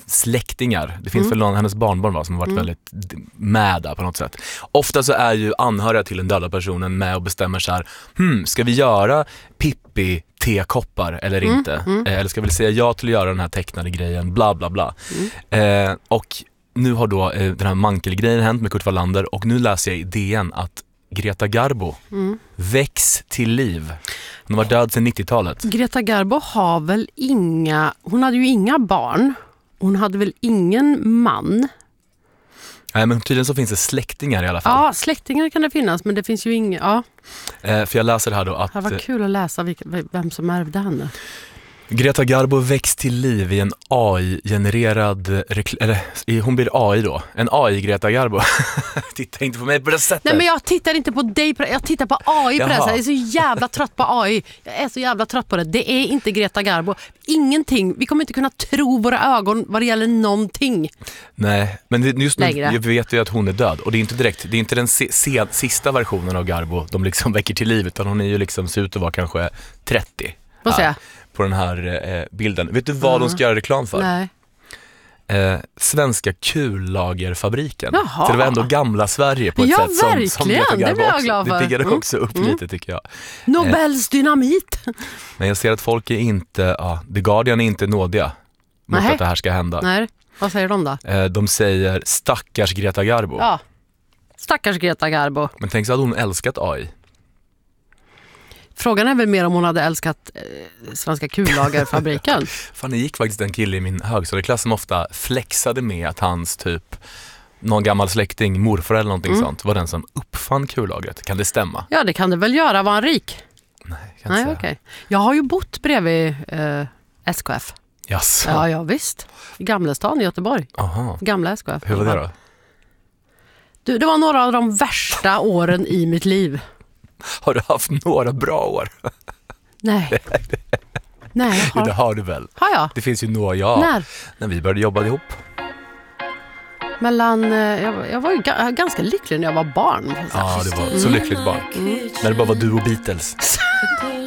släktingar. Det finns väl någon, hennes barnbarn som har varit väldigt med där på något sätt. Ofta så är ju anhöriga till den döda personen med och bestämmer så här, ska vi göra Pippi tekoppar eller inte? Eller ska vi säga ja till att göra den här tecknade grejen, bla bla bla. Och nu har då den här Mankel-grejen hänt med Kurt Wallander, och nu läser jag i DN att Greta Garbo väcks till liv. Hon var död sedan 90-talet. Greta Garbo har väl hon hade ju inga barn. Hon hade väl ingen man. Nej, men tydligen så finns det släktingar i alla fall. Ja, släktingar kan det finnas, men det finns ju inga. Ja. För jag läser här då att... Det var kul att läsa vem som ärvde henne. Greta Garbo väcks till liv i en AI-genererad hon blir AI då. En AI-Greta Garbo. Titta inte på mig på det sättet. Nej, men jag tittar inte på dig. Jag tittar på AI på det sättet. Jag är så jävla trött på AI. Jag är så jävla trött på det. Det är inte Greta Garbo. Ingenting. Vi kommer inte kunna tro våra ögon vad det gäller någonting. Nej, men just nu jag vet ju att hon är död. Och det är inte den sista versionen av Garbo de liksom väcker till liv, utan hon är ju liksom ser ut att vara kanske 30. Vad säger jag? På den här bilden. Vet du vad de ska göra reklam för? Nej. Svenska kullagerfabriken. Jaha. Så det var ändå gamla Sverige på ett sätt som verkligen. Det blir jag glad för. Det piggar också upp lite, tycker jag. Nobels dynamit. Men jag ser att folk är inte, The Guardian är inte nådiga mot att det här ska hända. Nej. Vad säger de då? De säger stackars Greta Garbo. Ja. Stackars Greta Garbo. Men tänk så hade hon älskat AI. Frågan är väl mer om hon hade älskat Svenska kullagerfabriken. Fan, det gick faktiskt en kille i min högstadieklass som ofta flexade med att hans typ någon gammal släkting, morfar eller någonting sånt, var den som uppfann kullagret. Kan det stämma? Ja, det kan det väl göra. Var han rik? Nej, okej. Jag har ju bott bredvid SKF. Jaså. Ja, visst. I Gamlestan i Göteborg. Aha. Gamla SKF. Hur var det då? Du, det var några av de värsta åren i mitt liv. Har du haft några bra år? Nej. Nej, det har du väl? Har jag? Det finns ju några, när vi började jobba ihop. Jag var ju ganska lycklig när jag var barn. Ja, det var så lyckligt barn. När det bara var du och Beatles.